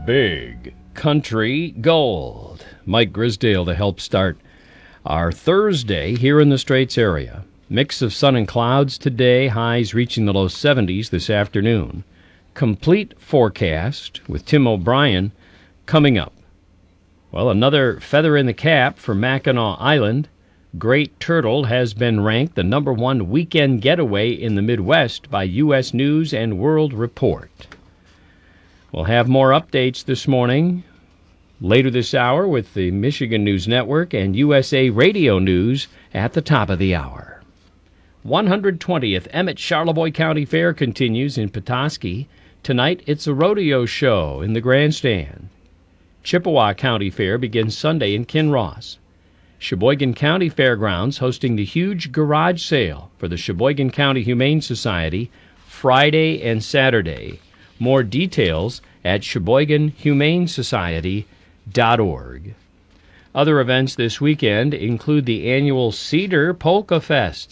Big Country Gold. Mike Grisdale to help start our Thursday here in the Straits area. Mix of sun and clouds today, highs reaching the low 70s this afternoon. Complete forecast with Tim O'Brien coming up. Well, another feather in the cap for Mackinac Island. Great Turtle has been ranked the #1 weekend getaway in the Midwest by U.S. News and World Report. We'll have more updates this morning, later this hour with the Michigan News Network and USA Radio News at the top of the hour. 120th Emmett Charlevoix County Fair continues in Petoskey. Tonight, it's a rodeo show in the grandstand. Chippewa County Fair begins Sunday in Kinross. Sheboygan County Fairgrounds hosting the huge garage sale for the Sheboygan County Humane Society Friday and Saturday. More details at SheboyganHumaneSociety.org. Other events this weekend include the annual Cedar Polka Fest